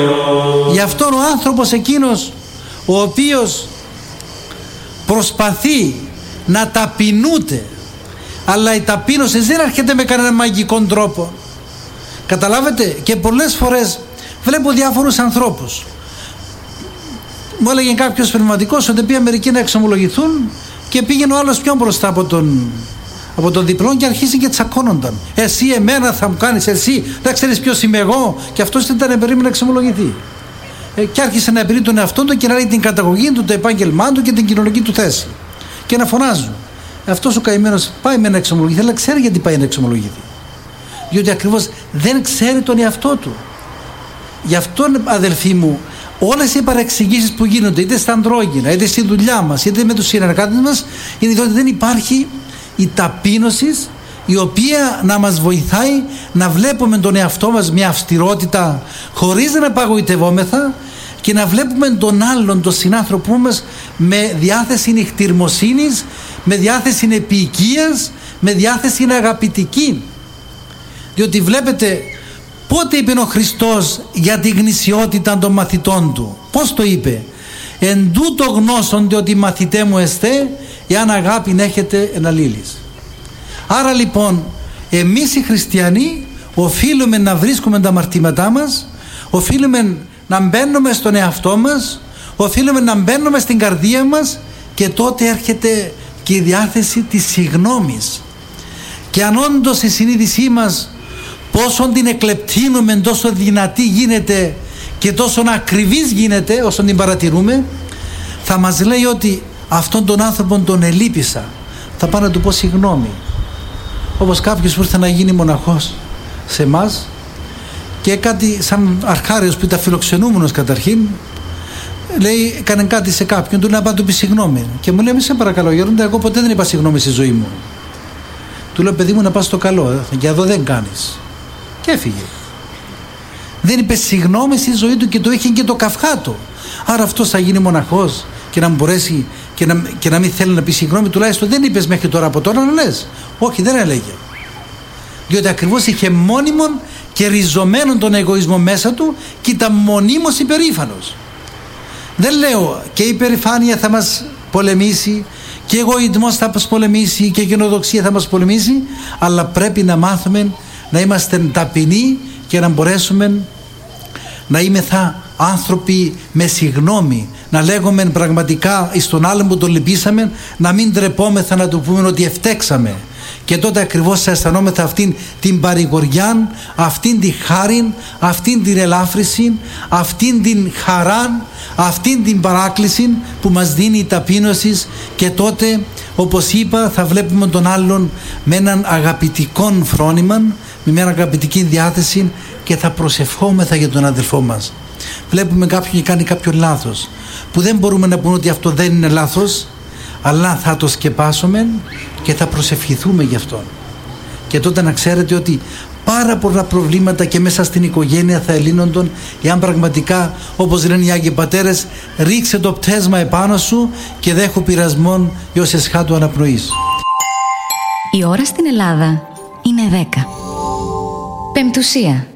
Γι' αυτόν ο άνθρωπος εκείνος ο οποίος προσπαθεί να ταπεινούται, αλλά η ταπείνωση δεν έρχεται με κανένα μαγικό τρόπο. Καταλάβετε, και πολλές φορές βλέπω διάφορους ανθρώπους. Μου έλεγε κάποιος πνευματικός ότι πήγαν μερικοί να εξομολογηθούν και πήγαινε ο άλλος πιο μπροστά από τον διπλόν και αρχίσει και τσακώνονταν. Εσύ εμένα θα μου κάνεις, εσύ δεν ξέρεις ποιος είμαι εγώ. Και αυτός δεν ήταν περίμενε να εξομολογηθεί. Και άρχισε να επηρεί τον εαυτό του και να λέει την καταγωγή του, το επάγγελμά του και την κοινωνική του θέση. Και να φωνάζουν. Αυτός ο καημένος πάει με να εξομολογηθεί, αλλά ξέρει γιατί πάει να εξομολογηθεί. Διότι ακριβώς δεν ξέρει τον εαυτό του. Γι' αυτό, αδελφοί μου, όλες οι παρεξηγήσεις που γίνονται είτε στα αντρόγυνα, είτε στη δουλειά μας, είτε με τους συνεργάτες μας, είναι διότι δεν υπάρχει η ταπείνωση η οποία να μας βοηθάει να βλέπουμε τον εαυτό μας μια αυστηρότητα χωρίς να παγωιτευόμεθα και να βλέπουμε τον άλλον, τον συνάνθρωπό μας με διάθεση νυχτηρμοσύνης, με διάθεση επίοικίας, με διάθεση αγαπητική. Διότι βλέπετε πότε είπε ο Χριστός για τη γνησιότητα των μαθητών του. Πώς το είπε? Εν τούτο γνώσονται ότι μαθητέ μου εστέ, εάν αγάπην έχετε εν αλλήλεις. Άρα λοιπόν εμείς οι χριστιανοί οφείλουμε να βρίσκουμε τα αμαρτήματά μας, οφείλουμε να μπαίνουμε στον εαυτό μας, οφείλουμε να μπαίνουμε στην καρδία μας, και τότε έρχεται και η διάθεση της συγγνώμης. Και αν όντως η συνείδησή μας πόσο την εκλεπτύνουμε, τόσο δυνατή γίνεται και τόσο ακριβής γίνεται όσο την παρατηρούμε, θα μας λέει ότι αυτόν τον άνθρωπο τον ελείπησα, θα πάω να του πω συγγνώμη. Όπως κάποιος που ήρθε να γίνει μοναχός σε εμάς και κάτι σαν αρχάριος που ήταν φιλοξενούμενος καταρχήν, λέει, έκανε κάτι σε κάποιον, του λέει να πάω να του πει συγγνώμη. Και μου λέει, σε παρακαλώ γέροντα, εγώ ποτέ δεν είπα συγγνώμη στη ζωή μου. Του λέω, παιδί μου, να πας στο καλό, για εδώ δεν κάνεις. Και έφυγε. Δεν είπε συγγνώμη στη ζωή του και το είχε και το καυχάτο. Άρα αυτός θα γίνει μοναχός και να μπορέσει και να μην θέλει να πει συγγνώμη, τουλάχιστον δεν είπες μέχρι τώρα, από τώρα να λες. Όχι, δεν έλεγε. Διότι ακριβώς είχε μόνιμον και ριζωμένον τον εγωισμό μέσα του και ήταν μονίμως υπερήφανος. Δεν λέω και η υπερηφάνεια θα μας πολεμήσει και εγωισμός θα μας πολεμήσει και η γενοδοξία θα μας πολεμήσει, αλλά πρέπει να μάθουμε να είμαστε ταπεινοί και να μπορέσουμε να είμεθα άνθρωποι με συγγνώμη, να λέγουμε πραγματικά εις τον άλλον που τον λυπήσαμε, να μην τρεπόμεθα να του πούμε ότι ευτέξαμε, και τότε ακριβώς θα αισθανόμεθα αυτήν την παρηγοριά, αυτήν τη χάριν, αυτήν την ελάφρυση, αυτήν την χαράν, αυτήν την παράκληση που μας δίνει η ταπείνωση, και τότε, όπως είπα, θα βλέπουμε τον άλλον με έναν αγαπητικό φρόνημα, με μια αγαπητική διάθεση, και θα προσευχόμεθα για τον αδελφό μας. Βλέπουμε κάποιον και κάνει κάποιο λάθος που δεν μπορούμε να πούμε ότι αυτό δεν είναι λάθος, αλλά θα το σκεπάσουμε και θα προσευχηθούμε γι' αυτό. Και τότε να ξέρετε ότι πάρα πολλά προβλήματα και μέσα στην οικογένεια θα ελύνονταν εάν πραγματικά, όπως λένε οι Άγιοι Πατέρες, ρίξε το πτέσμα επάνω σου και δέχου πειρασμόν έως εσχάτου αναπνοής. Η ώρα στην Ελλάδα είναι 10. Πεμπτουσία.